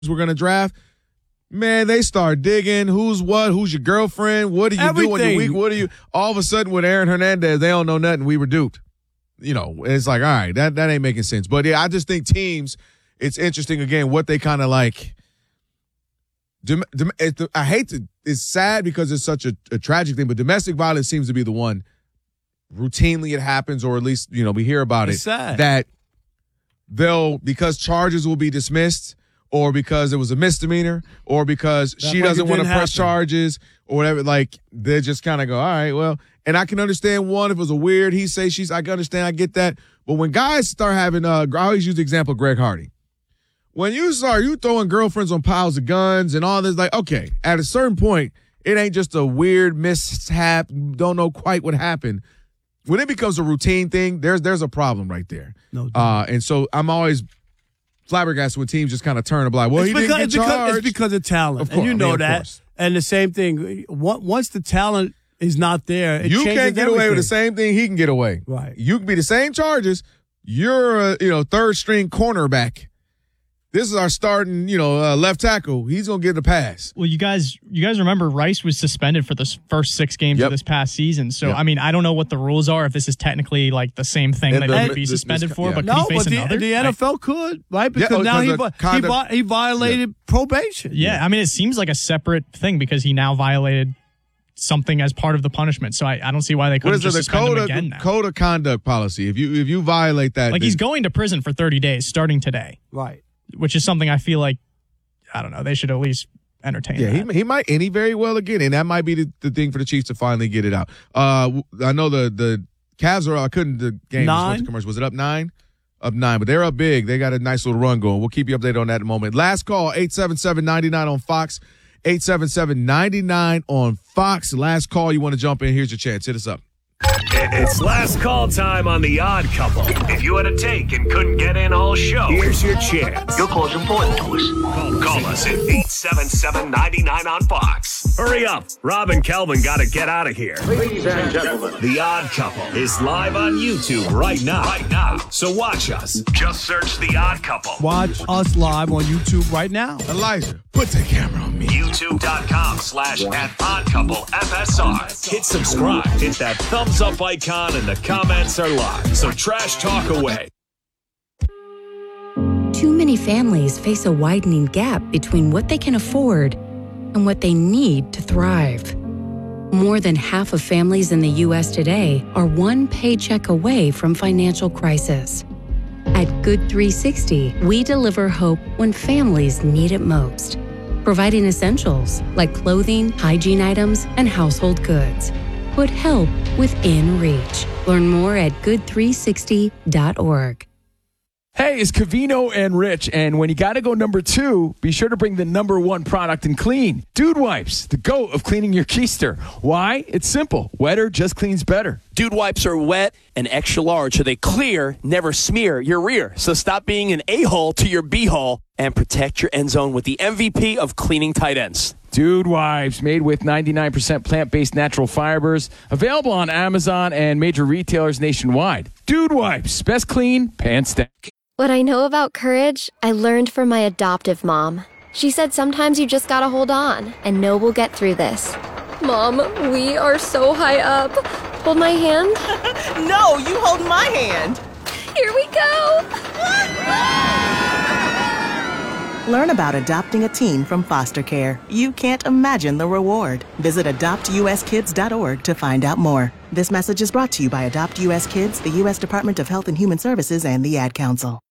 we're going to draft, man, they start digging who's what, who's your girlfriend, what do you do on your week, what do you – all of a sudden with Aaron Hernandez, they don't know nothing. We were duped. You know, it's like, all right, that ain't making sense. But, yeah, I just think teams, it's interesting, again, what they kind of like – I hate to – it's sad because it's such a tragic thing, but domestic violence seems to be the one routinely it happens, or at least, you know, we hear about it's sad. That because charges will be dismissed, or because it was a misdemeanor, or because she doesn't want to press charges or whatever, like they just kind of go, all right, well, and I can understand one, if it was a weird he say, she's, I can understand, I get that. But when guys start having, I always use the example of Greg Hardy. When you throwing girlfriends on piles of guns and all this, like, okay, at a certain point, it ain't just a weird mishap, don't know quite what happened. When it becomes a routine thing, there's a problem right there. No doubt. And so I'm always flabbergasted when teams just kind of turn a blind. Well, he didn't get charged. It's because of talent. Of course, and you know of that. course. And the same thing, once the talent is not there, you can't get away with the same thing he can get away. Right. You can be the same charges. You're a third string cornerback. This is our starting, left tackle. He's going to get a pass. Well, you guys remember Rice was suspended for the first 6 games of this past season. So, I mean, I don't know what the rules are, if this is technically like the same thing that he would be suspended for, but could he face another? The NFL could, right? Because now he violated probation. Yeah, I mean, it seems like a separate thing because he now violated something as part of the punishment. So I don't see why they couldn't just suspend him again now. Code of conduct policy. If you violate that. Like, he's going to prison for 30 days starting today. Right. Which is something I feel like, I don't know, they should at least entertain. Yeah, that. he might, and he very well again, and that might be the thing for the Chiefs to finally get it out. I know the Cavs are. I couldn't the game. 9? Commercial. Was it up 9? Up 9, but they're up big. They got a nice little run going. We'll keep you updated on that in a moment. Last call, 877-99 on Fox. 877-99 on Fox. Last call. You want to jump in? Here's your chance. Hit us up. It's last call time on The Odd Couple. If you had a take and couldn't get in all show, here's your chance. Your call's important to us. Call us at 877-99 on Fox. Hurry up. Rob and Kelvin got to get out of here. Ladies and gentlemen, The Odd Couple is live on YouTube right now. So watch us. Just search The Odd Couple. Watch us live on YouTube right now. Elijah, put the camera on me. YouTube.com/@oddcouplefsr. Hit subscribe. Hit that thumbs up icon, and the comments are live. So trash talk away. Too many families face a widening gap between what they can afford and what they need to thrive. More than half of families in the U.S. today are one paycheck away from financial crisis. At Good 360, we deliver hope when families need it most, providing essentials like clothing, hygiene items, and household goods. Put help within reach. Learn more at good360.org. Hey, it's Covino and Rich, and when you got to go number 2, be sure to bring the number 1 product in clean. Dude Wipes, the GOAT of cleaning your keister. Why? It's simple. Wetter just cleans better. Dude Wipes are wet and extra large, so they clear, never smear your rear. So stop being an a-hole to your b-hole and protect your end zone with the MVP of cleaning tight ends. Dude Wipes, made with 99% plant-based natural fibers. Available on Amazon and major retailers nationwide. Dude Wipes, best clean, pants down. What I know about courage, I learned from my adoptive mom. She said sometimes you just gotta hold on and know we'll get through this. Mom, we are so high up. Hold my hand. No, you hold my hand. Here we go. Learn about adopting a teen from foster care. You can't imagine the reward. Visit adoptuskids.org to find out more. This message is brought to you by Adopt U.S. Kids, the U.S. Department of Health and Human Services, and the Ad Council.